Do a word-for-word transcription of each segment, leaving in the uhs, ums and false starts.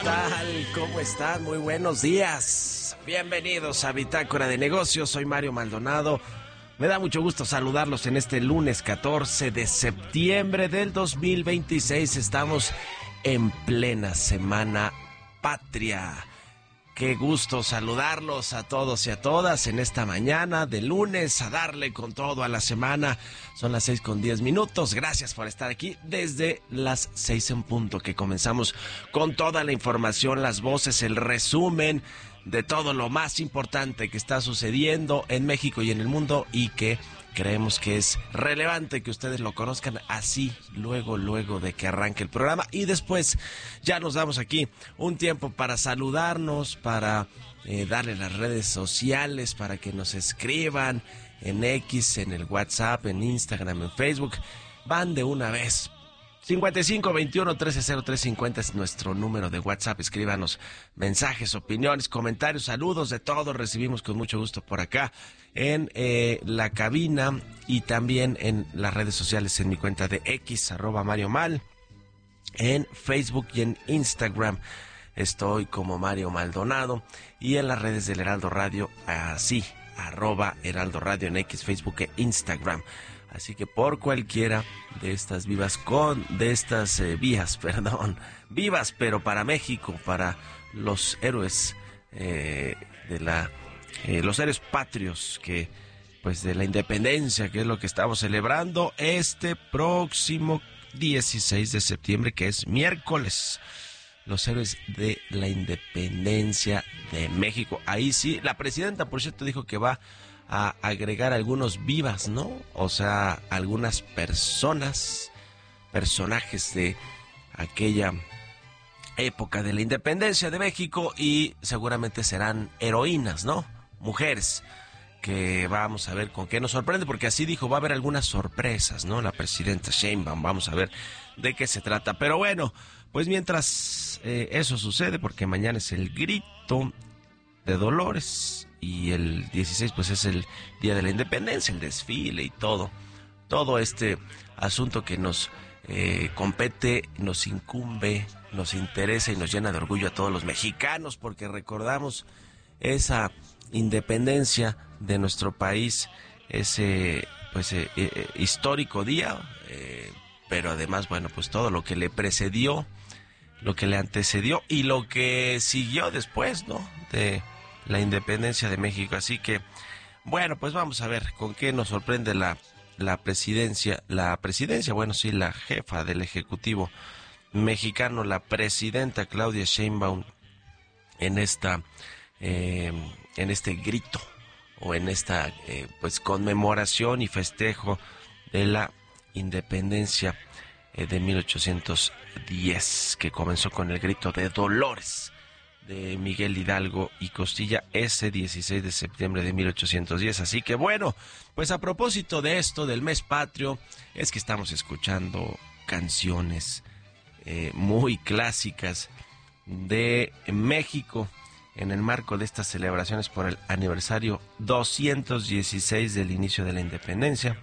¿Qué tal? ¿Cómo están? Muy buenos días. Bienvenidos a Bitácora de Negocios. Soy Mario Maldonado. Me da mucho gusto saludarlos en este lunes catorce de septiembre del dos mil veintiséis. Estamos en plena Semana Patria. Qué gusto saludarlos a todos y a todas en esta mañana de lunes, a darle con todo a la semana. Son las seis con diez minutos. Gracias por estar aquí desde las seis en punto, que comenzamos con toda la información, las voces, el resumen de todo lo más importante que está sucediendo en México y en el mundo, y que creemos que es relevante que ustedes lo conozcan así, luego, luego de que arranque el programa. Y después ya nos damos aquí un tiempo para saludarnos, para eh, darle las redes sociales, para que nos escriban en X, en el WhatsApp, en Instagram, en Facebook. Van de una vez. cincuenta y cinco veintiuno trece cero tres cincuenta es nuestro número de WhatsApp. Escríbanos mensajes, opiniones, comentarios, saludos, de todo recibimos con mucho gusto por acá en eh, la cabina, y también en las redes sociales, en mi cuenta de X, arroba Mario Mal, en Facebook y en Instagram estoy como Mario Maldonado, y en las redes del Heraldo Radio, así, arroba Heraldo Radio en X, Facebook e Instagram. Así que por cualquiera de estas vivas con de estas eh, vías, perdón, vivas, pero para México, para los héroes eh, de la, eh, los héroes patrios que, pues, de la independencia, que es lo que estamos celebrando este próximo dieciséis de septiembre, que es miércoles. Los héroes de la independencia de México. Ahí sí, la presidenta, por cierto, dijo que va a agregar algunos vivas, ¿no? O sea, algunas personas, personajes de aquella época de la independencia de México, y seguramente serán heroínas, ¿no? Mujeres, que vamos a ver con qué nos sorprende, porque así dijo, va a haber algunas sorpresas, ¿no? La presidenta Sheinbaum, vamos a ver de qué se trata. Pero bueno, pues mientras eh, eso sucede, porque mañana es el grito de Dolores, y el dieciséis pues es el Día de la Independencia, el desfile y todo, todo este asunto que nos eh, compete, nos incumbe, nos interesa y nos llena de orgullo a todos los mexicanos, porque recordamos esa independencia de nuestro país, ese pues eh, eh, histórico día, eh, pero además, bueno, pues todo lo que le precedió, lo que le antecedió y lo que siguió después, ¿no? De la independencia de México. Así que, bueno, pues vamos a ver con qué nos sorprende la, la presidencia, la presidencia, bueno, sí, la jefa del Ejecutivo mexicano, la presidenta Claudia Sheinbaum, en esta, eh, en este grito, o en esta, eh, pues, conmemoración y festejo de la independencia eh, de mil ochocientos diez, que comenzó con el grito de Dolores de Miguel Hidalgo y Costilla, ese dieciséis de septiembre de mil ochocientos diez. Así que bueno, pues a propósito de esto, del mes patrio, es que estamos escuchando canciones eh, muy clásicas de México en el marco de estas celebraciones por el aniversario doscientos dieciséis del inicio de la independencia.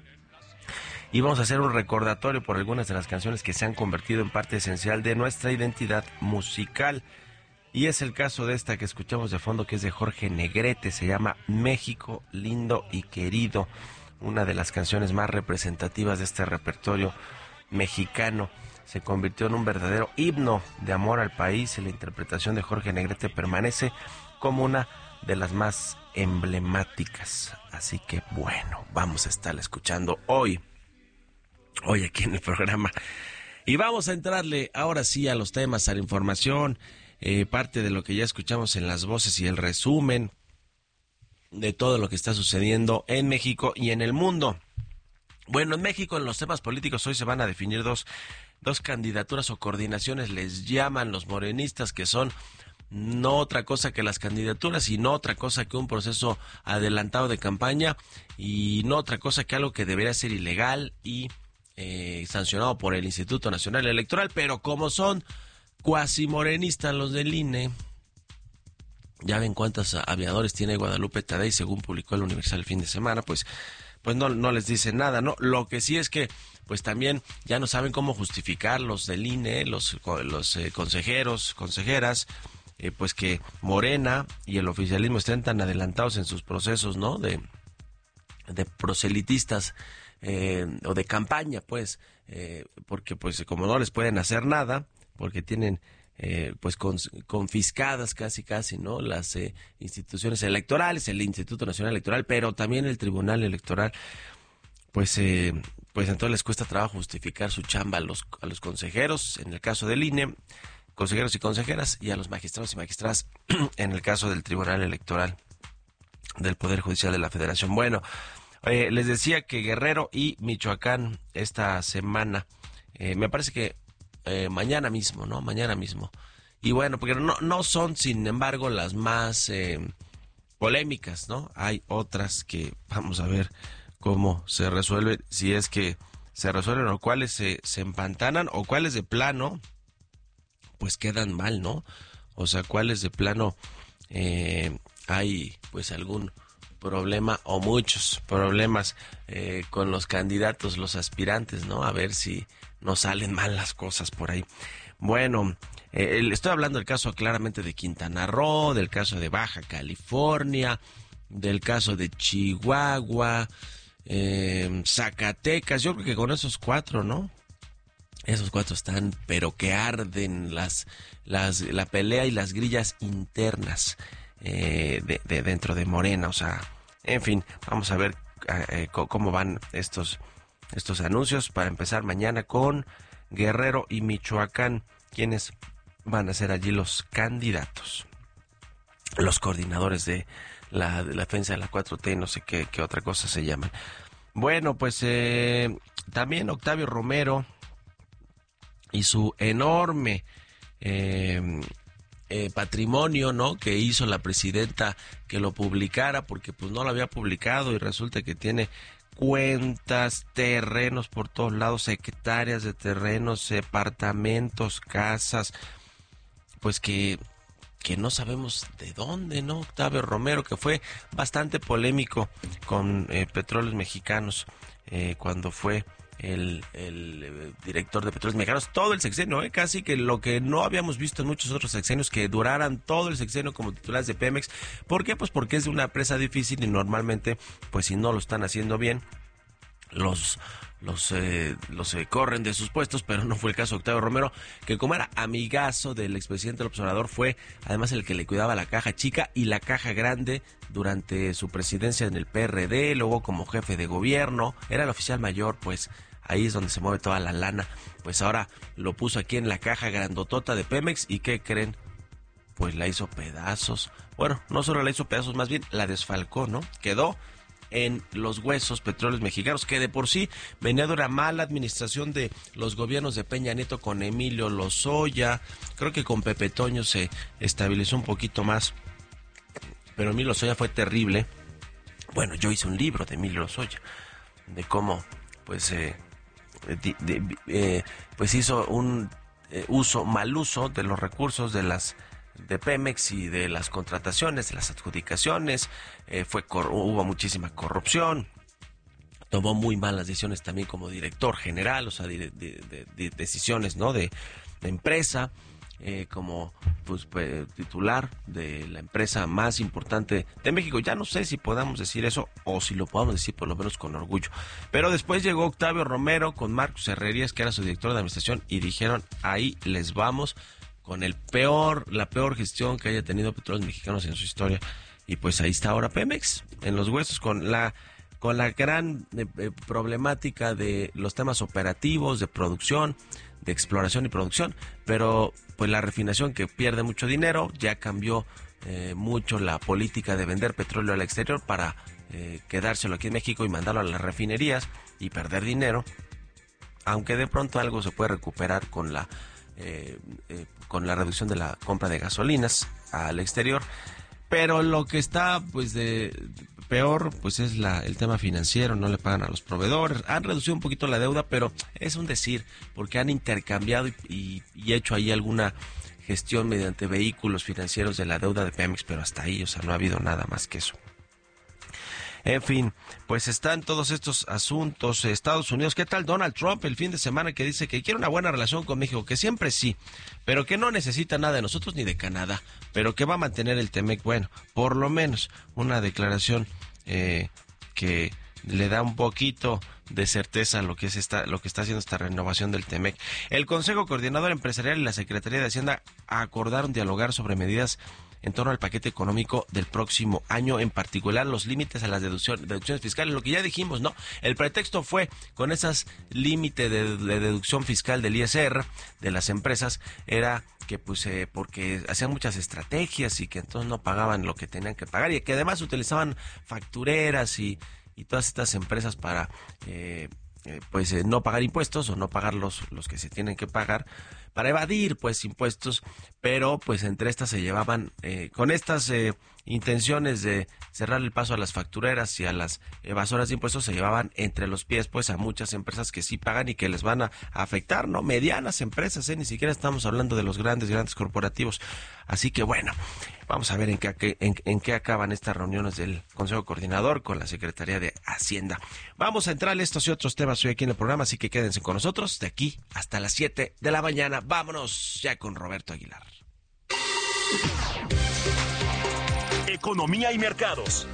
Y vamos a hacer un recordatorio por algunas de las canciones que se han convertido en parte esencial de nuestra identidad musical. Y es el caso de esta que escuchamos de fondo, que es de Jorge Negrete, se llama México lindo y querido, una de las canciones más representativas de este repertorio mexicano. Se convirtió en un verdadero himno de amor al país, y la interpretación de Jorge Negrete permanece como una de las más emblemáticas. Así que bueno, vamos a estarla escuchando hoy, hoy aquí en el programa. Y vamos a entrarle ahora sí a los temas, a la información. Eh, parte de lo que ya escuchamos en las voces y el resumen de todo lo que está sucediendo en México y en el mundo. Bueno, en México, en los temas políticos, hoy se van a definir dos, dos candidaturas o coordinaciones, les llaman los morenistas, que son no otra cosa que las candidaturas, y no otra cosa que un proceso adelantado de campaña, y no otra cosa que algo que debería ser ilegal y eh, sancionado por el Instituto Nacional Electoral. Pero como son cuasi morenistas los del I N E, ya ven cuántos aviadores tiene Guadalupe Tadei, según publicó el Universal el fin de semana, pues pues no, no les dice nada, ¿no? Lo que sí es que pues también ya no saben cómo justificar los del I N E, los, los eh, consejeros, consejeras, eh, pues que Morena y el oficialismo estén tan adelantados en sus procesos, ¿no? De, de proselitistas eh, o de campaña, pues, eh, porque pues como no les pueden hacer nada, porque tienen eh, pues con, confiscadas casi casi, ¿no? Las eh, instituciones electorales, el Instituto Nacional Electoral, pero también el Tribunal Electoral, pues eh, pues entonces les cuesta trabajo justificar su chamba a los, a los consejeros, en el caso del I N E, consejeros y consejeras, y a los magistrados y magistradas en el caso del Tribunal Electoral del Poder Judicial de la Federación. Bueno, eh, les decía que Guerrero y Michoacán esta semana, eh, me parece que eh, mañana mismo, ¿no? Mañana mismo. Y bueno, porque no, no son, sin embargo, las más eh, polémicas, ¿no? Hay otras que vamos a ver cómo se resuelve, si es que se resuelven o cuáles se, se empantanan o cuáles de plano pues quedan mal, ¿no? O sea, cuáles de plano eh, hay pues algún problema o muchos problemas eh, con los candidatos, los aspirantes, ¿no? A ver si no salen mal las cosas por ahí. Bueno, eh, estoy hablando del caso claramente de Quintana Roo, del caso de Baja California, del caso de Chihuahua, Eh, Zacatecas. Yo creo que con esos cuatro, ¿no? Esos cuatro están, pero que arden las, las, la pelea y las grillas internas eh, de, de dentro de Morena. O sea, en fin, vamos a ver eh, cómo van estos, estos anuncios. Para empezar mañana con Guerrero y Michoacán, quienes van a ser allí los candidatos, los coordinadores de la, de la defensa de la cuatro T, no sé qué, qué otra cosa se llaman. Bueno, pues eh, también Octavio Romero y su enorme eh, eh, patrimonio, ¿no? Que hizo la presidenta que lo publicara, porque pues no lo había publicado y resulta que tiene cuentas, terrenos por todos lados, hectáreas de terrenos, departamentos, casas, pues que que no sabemos de dónde, ¿no? Octavio Romero, que fue bastante polémico con eh, Petróleos Mexicanos eh, cuando fue el, el eh, director de Petróleos Mexicanos, todo el sexenio, ¿eh? Casi que lo que no habíamos visto en muchos otros sexenios, que duraran todo el sexenio como titulares de Pemex. ¿Por qué? Pues porque es de una empresa difícil y normalmente, pues si no lo están haciendo bien, los los eh, los eh, corren de sus puestos, pero no fue el caso de Octavio Romero, que como era amigazo del expresidente del observador, fue además el que le cuidaba la caja chica y la caja grande durante su presidencia en el P R D, luego como jefe de gobierno, era el oficial mayor, pues ahí es donde se mueve toda la lana. Pues ahora lo puso aquí en la caja grandotota de Pemex, y ¿qué creen? Pues la hizo pedazos. Bueno, no solo la hizo pedazos, más bien la desfalcó, ¿no? Quedó en los huesos Petróleos Mexicanos, que de por sí venía de una mala administración de los gobiernos de Peña Nieto con Emilio Lozoya. Creo que con Pepe Toño se estabilizó un poquito más, pero Emilio Lozoya fue terrible. Bueno, yo hice un libro de Emilio Lozoya, de cómo pues eh, de, de, eh, pues hizo un eh, uso, mal uso de los recursos de las de Pemex y de las contrataciones, de las adjudicaciones. Eh, fue cor- hubo muchísima corrupción, tomó muy malas decisiones también como director general, o sea, de, de, de, de decisiones, ¿no? De, de empresa, eh, como pues, pues titular de la empresa más importante de México. Ya no sé si podamos decir eso o si lo podamos decir por lo menos con orgullo. Pero después llegó Octavio Romero con Marcos Herrerías, que era su director de administración, y dijeron, ahí les vamos, con el peor, la peor gestión que haya tenido Petróleos Mexicanos en su historia. Y pues ahí está ahora Pemex, en los huesos, con la con la gran eh, eh, problemática de los temas operativos, de producción, de exploración y producción, pero pues la refinación, que pierde mucho dinero. Ya cambió eh, mucho la política de vender petróleo al exterior para eh, quedárselo aquí en México y mandarlo a las refinerías y perder dinero, aunque de pronto algo se puede recuperar con la eh, eh, con la reducción de la compra de gasolinas al exterior. Pero lo que está pues de peor pues es la el tema financiero. No le pagan a los proveedores, han reducido un poquito la deuda, pero es un decir, porque han intercambiado y, y, y hecho ahí alguna gestión mediante vehículos financieros de la deuda de Pemex, pero hasta ahí, o sea, no ha habido nada más que eso. En fin, pues están todos estos asuntos. Estados Unidos, ¿qué tal Donald Trump el fin de semana que dice que quiere una buena relación con México? Que siempre sí, pero que no necesita nada de nosotros ni de Canadá, pero que va a mantener el Temec. Bueno, por lo menos una declaración eh, que le da un poquito de certeza a lo que es esta, lo que está haciendo esta renovación del Temec. El Consejo Coordinador Empresarial y la Secretaría de Hacienda acordaron dialogar sobre medidas en torno al paquete económico del próximo año, en particular los límites a las deducción, deducciones fiscales, lo que ya dijimos, ¿no? El pretexto fue con esas límites de, de deducción fiscal del I S R de las empresas, era que pues eh, porque hacían muchas estrategias y que entonces no pagaban lo que tenían que pagar y que además utilizaban factureras y, y todas estas empresas para eh, eh, pues eh, no pagar impuestos o no pagar los, los que se tienen que pagar, para evadir pues impuestos, pero pues entre estas se llevaban, eh, con estas eh, intenciones de cerrar el paso a las factureras y a las evasoras de impuestos, se llevaban entre los pies pues a muchas empresas que sí pagan y que les van a afectar, ¿no? Medianas empresas, ¿eh? Ni siquiera estamos hablando de los grandes, grandes corporativos. Así que bueno, vamos a ver en qué, en, en qué acaban estas reuniones del Consejo Coordinador con la Secretaría de Hacienda. Vamos a entrar a estos y otros temas hoy aquí en el programa, así que quédense con nosotros de aquí hasta las siete de la mañana. Vámonos ya con Roberto Aguilar. Economía y mercados.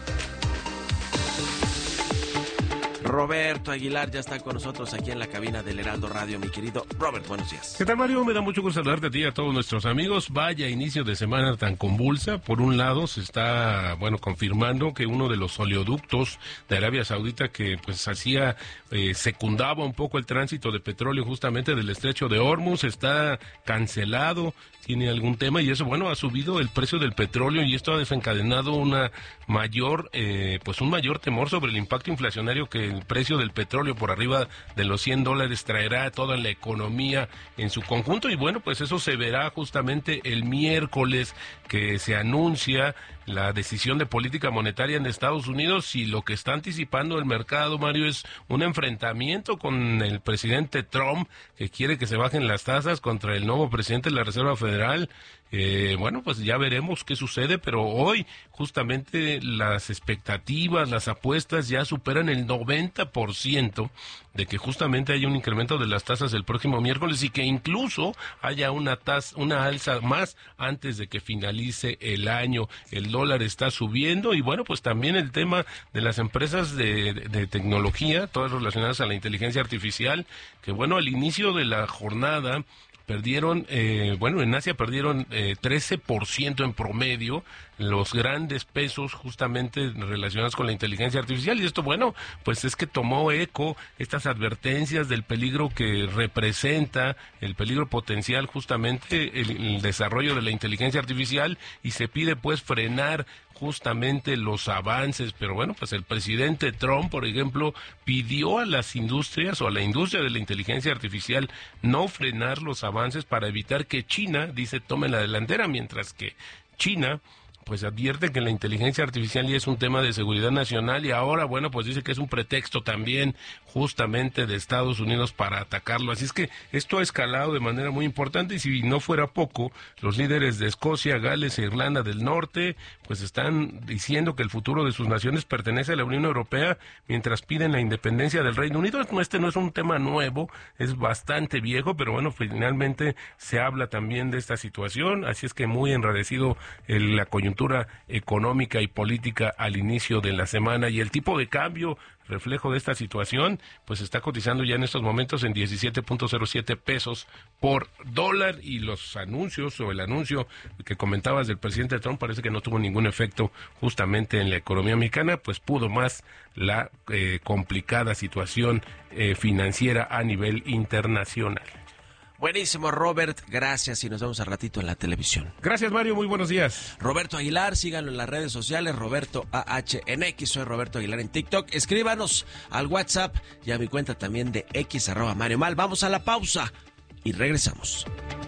Roberto Aguilar ya está con nosotros aquí en la cabina del Heraldo Radio. Mi querido Robert, buenos días. ¿Qué tal, Mario? Me da mucho gusto saludarte a ti y a todos nuestros amigos. Vaya inicio de semana tan convulsa. Por un lado, se está, bueno, confirmando que uno de los oleoductos de Arabia Saudita que pues hacía, eh, secundaba un poco el tránsito de petróleo justamente del estrecho de Hormuz, está cancelado. Tiene algún tema y eso, bueno, ha subido el precio del petróleo y esto ha desencadenado una mayor, eh, pues un mayor temor sobre el impacto inflacionario que el precio del petróleo por arriba de los cien dólares traerá a toda la economía en su conjunto y bueno, pues eso se verá justamente el miércoles que se anuncia la decisión de política monetaria en Estados Unidos y lo que está anticipando el mercado, Mario, es un enfrentamiento con el presidente Trump que quiere que se bajen las tasas contra el nuevo presidente de la Reserva Federal. Eh, bueno, pues ya veremos qué sucede, pero hoy justamente las expectativas, las apuestas ya superan el noventa por ciento de que justamente haya un incremento de las tasas el próximo miércoles y que incluso haya una tasa, una alza más antes de que finalice el año. El dólar está subiendo y bueno, pues también el tema de las empresas de, de, de tecnología, todas relacionadas a la inteligencia artificial, que bueno, al inicio de la jornada perdieron, eh, bueno, en Asia perdieron eh, trece por ciento en promedio los grandes pesos justamente relacionados con la inteligencia artificial y esto, bueno, pues es que tomó eco estas advertencias del peligro que representa, el peligro potencial justamente el, el desarrollo de la inteligencia artificial y se pide pues frenar justamente los avances, pero bueno, pues el presidente Trump, por ejemplo, pidió a las industrias o a la industria de la inteligencia artificial no frenar los avances para evitar que China, dice, tome la delantera, mientras que China pues advierte que la inteligencia artificial ya es un tema de seguridad nacional y ahora, bueno, pues dice que es un pretexto también justamente de Estados Unidos para atacarlo. Así es que esto ha escalado de manera muy importante y si no fuera poco, los líderes de Escocia, Gales e Irlanda del Norte, pues están diciendo que el futuro de sus naciones pertenece a la Unión Europea mientras piden la independencia del Reino Unido. Este no es un tema nuevo, es bastante viejo, pero bueno, finalmente se habla también de esta situación, así es que muy enradecido el, la coyuntura económica y política al inicio de la semana y el tipo de cambio reflejo de esta situación pues está cotizando ya en estos momentos en diecisiete punto cero siete pesos por dólar y los anuncios o el anuncio que comentabas del presidente Trump parece que no tuvo ningún efecto justamente en la economía mexicana, pues pudo más la eh, complicada situación eh, financiera a nivel internacional. Buenísimo, Robert, gracias y nos vemos al ratito en la televisión. Gracias, Mario, muy buenos días. Roberto Aguilar, síganlo en las redes sociales, Roberto A H en X, soy Roberto Aguilar en TikTok. Escríbanos al WhatsApp y a mi cuenta también de X, arroba Mario Mal. Vamos a la pausa y regresamos.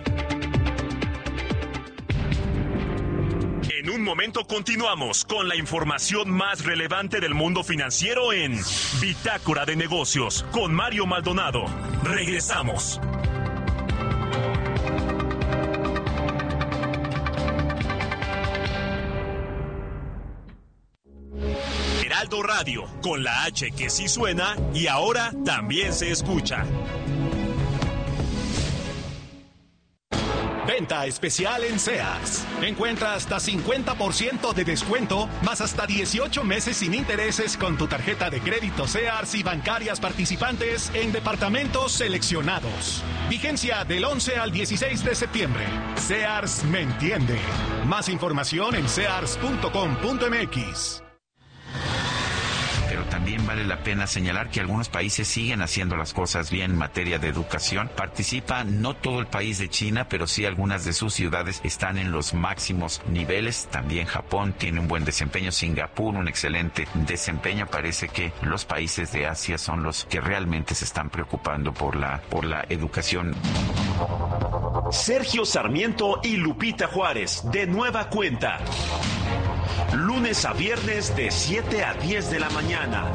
En un momento continuamos con la información más relevante del mundo financiero en Bitácora de Negocios con Mario Maldonado. Regresamos. Heraldo Radio, con la H que sí suena y ahora también se escucha. Venta especial en Sears. Encuentra hasta cincuenta por ciento de descuento, más hasta dieciocho meses sin intereses con tu tarjeta de crédito Sears y bancarias participantes en departamentos seleccionados. Vigencia del once al dieciséis de septiembre. Sears me entiende. Más información en sears punto com punto m x. Pero también vale la pena señalar que algunos países siguen haciendo las cosas bien en materia de educación. Participa no todo el país de China, pero sí algunas de sus ciudades están en los máximos niveles. También Japón tiene un buen desempeño, Singapur un excelente desempeño. Parece que los países de Asia son los que realmente se están preocupando por la, por la educación. Sergio Sarmiento y Lupita Juárez, de nueva cuenta. Lunes a viernes de siete a diez de la mañana.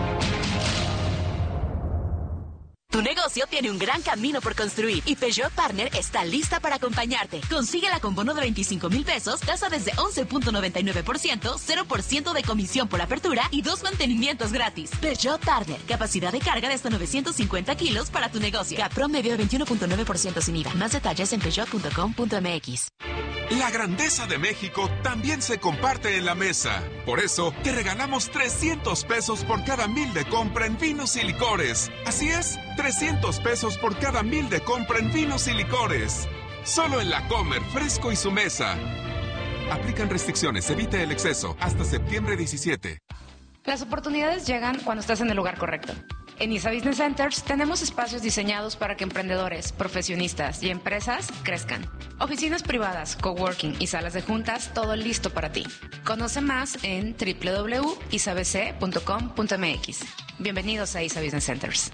Tu negocio tiene un gran camino por construir y Peugeot Partner está lista para acompañarte. Consíguela con bono de veinticinco mil pesos, tasa desde once punto noventa y nueve por ciento, cero por ciento de comisión por apertura y dos mantenimientos gratis. Peugeot Partner, capacidad de carga de hasta novecientos cincuenta kilos para tu negocio. Cap promedio de veintiuno punto nueve por ciento sin I V A. Más detalles en peugeot punto com punto m x. La grandeza de México también se comparte en la mesa. Por eso, te regalamos trescientos pesos por cada mil de compra en vinos y licores. Así es, trescientos pesos por cada mil de compra en vinos y licores. Solo en La Comer, Fresco y Su Mesa. Aplican restricciones, evite el exceso. Hasta septiembre diecisiete. Las oportunidades llegan cuando estás en el lugar correcto. En I S A Business Centers tenemos espacios diseñados para que emprendedores, profesionistas y empresas crezcan. Oficinas privadas, coworking y salas de juntas, todo listo para ti. Conoce más en doble u doble u doble u punto i s a b c punto com punto m x. Bienvenidos a I S A Business Centers.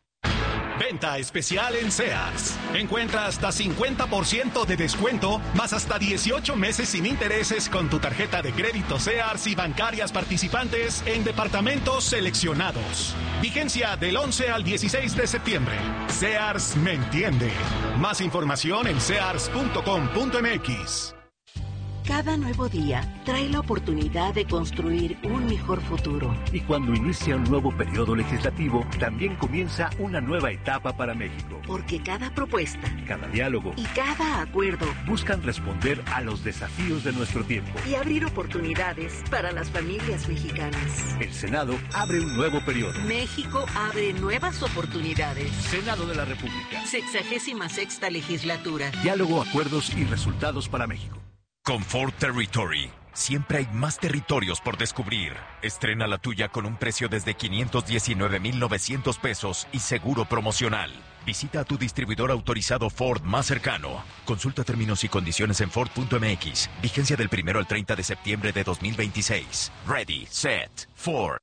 Venta especial en Sears. Encuentra hasta cincuenta por ciento de descuento, más hasta dieciocho meses sin intereses con tu tarjeta de crédito Sears y bancarias participantes en departamentos seleccionados. Vigencia del once al dieciséis de septiembre. Sears me entiende. Más información en sears punto com punto m x. Cada nuevo día trae la oportunidad de construir un mejor futuro. Y cuando inicia un nuevo periodo legislativo, también comienza una nueva etapa para México. Porque cada propuesta, cada diálogo y cada acuerdo buscan responder a los desafíos de nuestro tiempo y abrir oportunidades para las familias mexicanas. El Senado abre un nuevo periodo. México abre nuevas oportunidades. Senado de la República. Sexagésima sexta legislatura. Diálogo, acuerdos y resultados para México. Confort Territory. Siempre hay más territorios por descubrir. Estrena la tuya con un precio desde quinientos diecinueve mil novecientos pesos y seguro promocional. Visita a tu distribuidor autorizado Ford más cercano. Consulta términos y condiciones en Ford punto m x. Vigencia del primero al treinta de septiembre de dos mil veintiséis. Ready, set, Ford.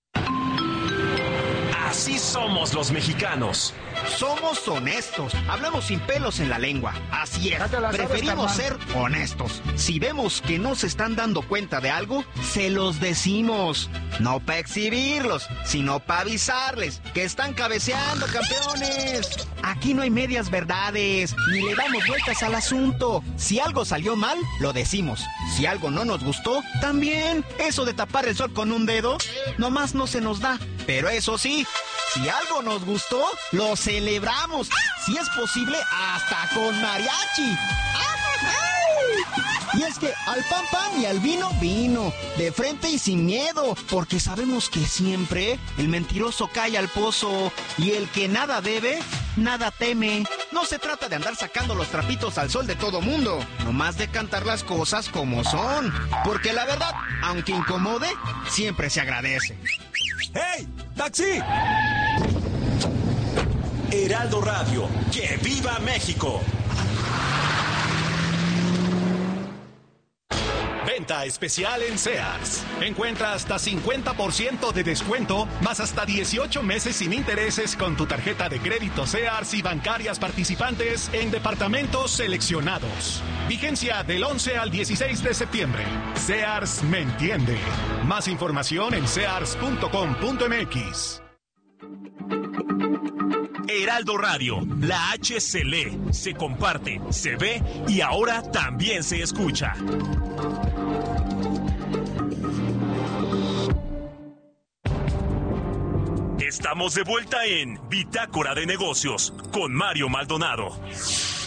Así somos los mexicanos. Somos honestos, hablamos sin pelos en la lengua. Así es, preferimos ser honestos. Si vemos que no se están dando cuenta de algo, se los decimos. No para exhibirlos, sino para avisarles que están cabeceando, campeones. Aquí no hay medias verdades, ni le damos vueltas al asunto. Si algo salió mal, lo decimos. Si algo no nos gustó, también. Eso de tapar el sol con un dedo, nomás no se nos da. Pero eso sí, si algo nos gustó, lo celebramos. Si es posible, hasta con mariachi. Y es que al pan pan y al vino vino, de frente y sin miedo, porque sabemos que siempre el mentiroso cae al pozo y el que nada debe, nada teme. No se trata de andar sacando los trapitos al sol de todo mundo, nomás de cantar las cosas como son, porque la verdad, aunque incomode, siempre se agradece. ¡Hey! ¡Taxi! Heraldo Radio, ¡que viva México! Venta especial en Sears. Encuentra hasta cincuenta por ciento de descuento, más hasta dieciocho meses sin intereses con tu tarjeta de crédito Sears y bancarias participantes en departamentos seleccionados. Vigencia del once al dieciséis de septiembre. Sears me entiende. Más información en sears punto com punto m x. Heraldo Radio, la H se lee, se comparte, se ve y ahora también se escucha. Estamos de vuelta en Bitácora de Negocios con Mario Maldonado.